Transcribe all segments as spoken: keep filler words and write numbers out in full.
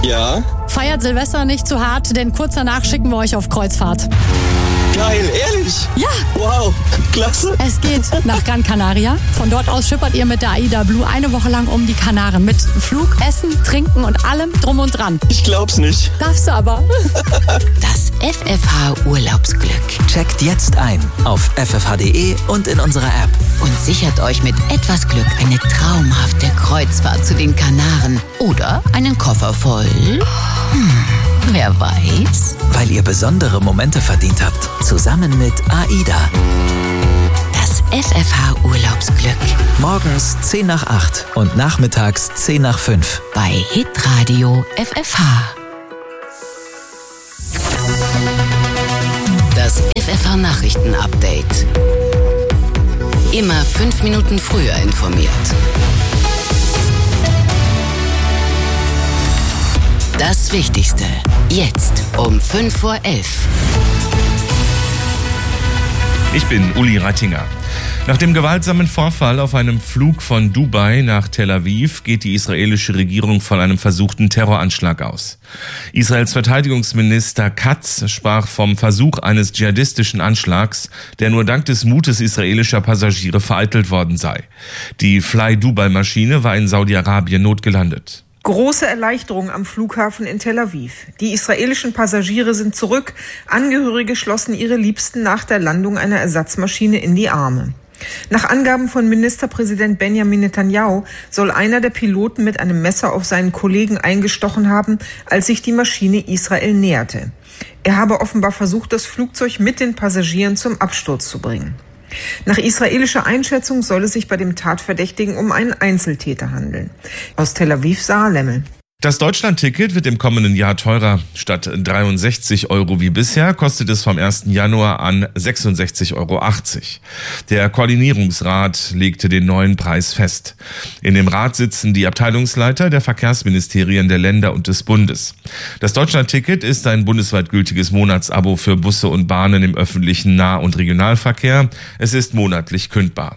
Ja? Feiert Silvester nicht zu hart, denn kurz danach schicken wir euch auf Kreuzfahrt. Geil, ehrlich? Ja! Wow, klasse. Es geht nach Gran Canaria. Von dort aus schippert ihr mit der AIDA Blue eine Woche lang um die Kanaren. Mit Flug, Essen, Trinken und allem drum und dran. Ich glaub's nicht. Darfst du aber. Das F F H Urlaubsglück. Checkt jetzt ein auf f f h punkt d e und in unserer App. Und sichert euch mit etwas Glück eine traumhafte Kreuzfahrt zu den Kanaren. Oder einen Koffer voll... Hm, wer weiß? Weil ihr besondere Momente verdient habt. Zusammen mit AIDA. Das F F H Urlaubsglück. Morgens zehn nach acht und nachmittags zehn nach fünf. Bei Hitradio F F H. Das F F H Nachrichten-Update. Immer fünf Minuten früher informiert. Das Wichtigste. Jetzt um fünf vor elf. Ich bin Uli Rattinger. Nach dem gewaltsamen Vorfall auf einem Flug von Dubai nach Tel Aviv geht die israelische Regierung von einem versuchten Terroranschlag aus. Israels Verteidigungsminister Katz sprach vom Versuch eines dschihadistischen Anschlags, der nur dank des Mutes israelischer Passagiere vereitelt worden sei. Die Fly-Dubai-Maschine war in Saudi-Arabien notgelandet. Große Erleichterung am Flughafen in Tel Aviv. Die israelischen Passagiere sind zurück. Angehörige schlossen ihre Liebsten nach der Landung einer Ersatzmaschine in die Arme. Nach Angaben von Ministerpräsident Benjamin Netanyahu soll einer der Piloten mit einem Messer auf seinen Kollegen eingestochen haben, als sich die Maschine Israel näherte. Er habe offenbar versucht, das Flugzeug mit den Passagieren zum Absturz zu bringen. Nach israelischer Einschätzung soll es sich bei dem Tatverdächtigen um einen Einzeltäter handeln. Aus Tel Aviv, Sarah Lemmel. Das Deutschland-Ticket wird im kommenden Jahr teurer. Statt dreiundsechzig Euro wie bisher kostet es vom ersten Januar an sechsundsechzig Euro achtzig. Der Koordinierungsrat legte den neuen Preis fest. In dem Rat sitzen die Abteilungsleiter der Verkehrsministerien der Länder und des Bundes. Das Deutschland-Ticket ist ein bundesweit gültiges Monatsabo für Busse und Bahnen im öffentlichen Nah- und Regionalverkehr. Es ist monatlich kündbar.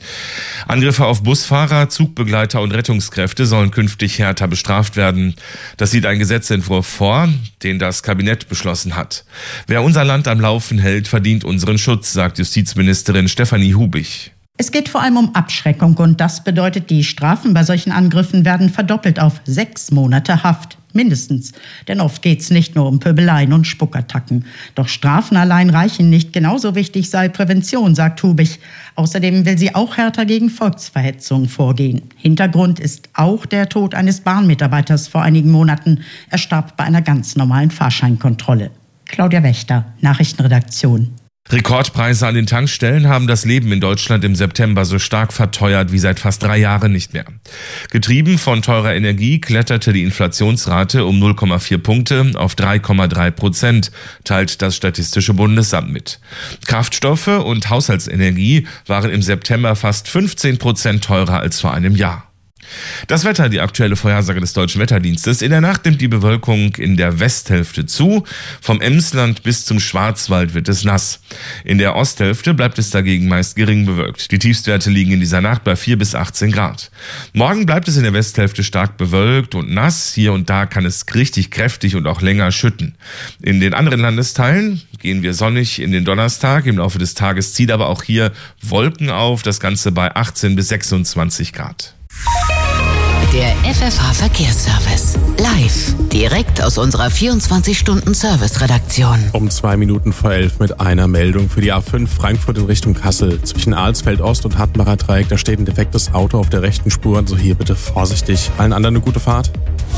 Angriffe auf Busfahrer, Zugbegleiter und Rettungskräfte sollen künftig härter bestraft werden. Das sieht ein Gesetzentwurf vor, den das Kabinett beschlossen hat. Wer unser Land am Laufen hält, verdient unseren Schutz, sagt Justizministerin Stefanie Hubig. Es geht vor allem um Abschreckung und das bedeutet, die Strafen bei solchen Angriffen werden verdoppelt auf sechs Monate Haft. Mindestens. Denn oft geht es nicht nur um Pöbeleien und Spuckattacken. Doch Strafen allein reichen nicht. Genauso wichtig sei Prävention, sagt Hubig. Außerdem will sie auch härter gegen Volksverhetzung vorgehen. Hintergrund ist auch der Tod eines Bahnmitarbeiters vor einigen Monaten. Er starb bei einer ganz normalen Fahrscheinkontrolle. Claudia Wächter, Nachrichtenredaktion. Rekordpreise an den Tankstellen haben das Leben in Deutschland im September so stark verteuert wie seit fast drei Jahren nicht mehr. Getrieben von teurer Energie kletterte die Inflationsrate um null Komma vier Punkte auf drei Komma drei Prozent, teilt das Statistische Bundesamt mit. Kraftstoffe und Haushaltsenergie waren im September fast fünfzehn Prozent teurer als vor einem Jahr. Das Wetter, die aktuelle Vorhersage des Deutschen Wetterdienstes. In der Nacht nimmt die Bewölkung in der Westhälfte zu. Vom Emsland bis zum Schwarzwald wird es nass. In der Osthälfte bleibt es dagegen meist gering bewölkt. Die Tiefstwerte liegen in dieser Nacht bei vier bis achtzehn Grad. Morgen bleibt es in der Westhälfte stark bewölkt und nass. Hier und da kann es richtig kräftig und auch länger schütten. In den anderen Landesteilen gehen wir sonnig in den Donnerstag. Im Laufe des Tages zieht aber auch hier Wolken auf. Das Ganze bei achtzehn bis sechsundzwanzig Grad. Der F F H Verkehrsservice. Live. Direkt aus unserer vierundzwanzig-Stunden-Service-Redaktion. Um zwei Minuten vor elf mit einer Meldung für die A fünf Frankfurt in Richtung Kassel. Zwischen Alsfeld Ost und Hattmacher Dreieck, da steht ein defektes Auto auf der rechten Spur. Also hier bitte vorsichtig. Allen anderen eine gute Fahrt.